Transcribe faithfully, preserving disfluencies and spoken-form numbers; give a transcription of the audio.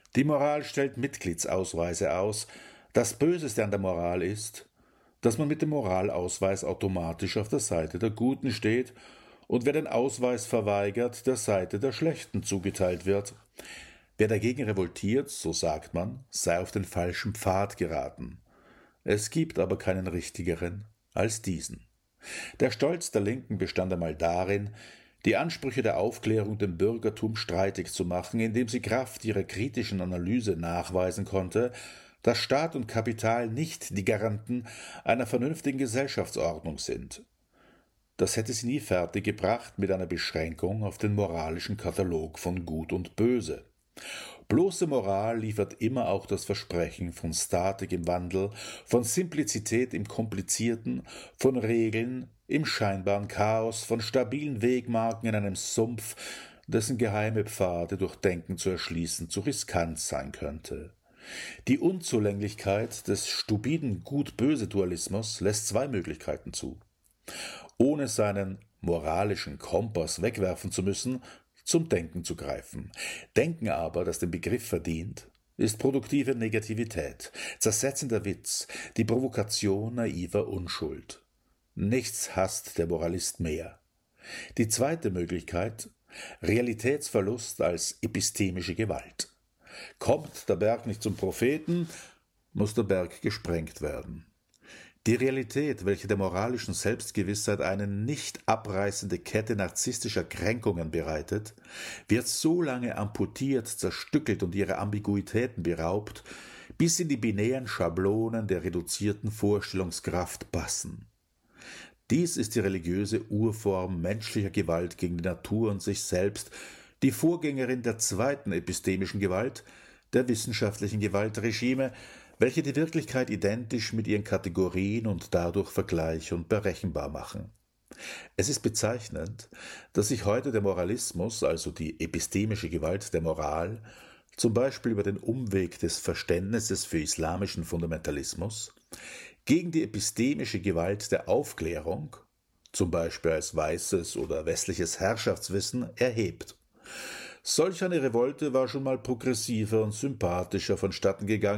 Die Moral stellt Mitgliedsausweise aus. Das Böseste an der Moral ist, dass man mit dem Moralausweis automatisch auf der Seite der Guten steht und wer den Ausweis verweigert, der Seite der Schlechten zugeteilt wird. Wer dagegen revoltiert, so sagt man, sei auf den falschen Pfad geraten. Es gibt aber keinen richtigeren als diesen. Der Stolz der Linken bestand einmal darin, die Ansprüche der Aufklärung dem Bürgertum streitig zu machen, indem sie Kraft ihrer kritischen Analyse nachweisen konnte, dass Staat und Kapital nicht die Garanten einer vernünftigen Gesellschaftsordnung sind. Das hätte sie nie fertiggebracht mit einer Beschränkung auf den moralischen Katalog von Gut und Böse. Bloße Moral liefert immer auch das Versprechen von Statik im Wandel, von Simplizität im Komplizierten, von Regeln im scheinbaren Chaos, von stabilen Wegmarken in einem Sumpf, dessen geheime Pfade durch Denken zu erschließen zu riskant sein könnte. Die Unzulänglichkeit des stupiden Gut-Böse-Dualismus lässt zwei Möglichkeiten zu. Ohne seinen moralischen Kompass wegwerfen zu müssen, zum Denken zu greifen. Denken aber, das den Begriff verdient, ist produktive Negativität, zersetzender Witz, die Provokation naiver Unschuld. Nichts hasst der Moralist mehr. Die zweite Möglichkeit, Realitätsverlust als epistemische Gewalt. Kommt der Berg nicht zum Propheten, muss der Berg gesprengt werden. Die Realität, welche der moralischen Selbstgewissheit eine nicht abreißende Kette narzisstischer Kränkungen bereitet, wird so lange amputiert, zerstückelt und ihrer Ambiguitäten beraubt, bis in die binären Schablonen der reduzierten Vorstellungskraft passen. Dies ist die religiöse Urform menschlicher Gewalt gegen die Natur und sich selbst, die Vorgängerin der zweiten epistemischen Gewalt, der wissenschaftlichen Gewaltregime, welche die Wirklichkeit identisch mit ihren Kategorien und dadurch vergleich- und berechenbar machen. Es ist bezeichnend, dass sich heute der Moralismus, also die epistemische Gewalt der Moral, zum Beispiel über den Umweg des Verständnisses für islamischen Fundamentalismus, gegen die epistemische Gewalt der Aufklärung, zum Beispiel als weißes oder westliches Herrschaftswissen, erhebt. Solch eine Revolte war schon mal progressiver und sympathischer vonstatten gegangen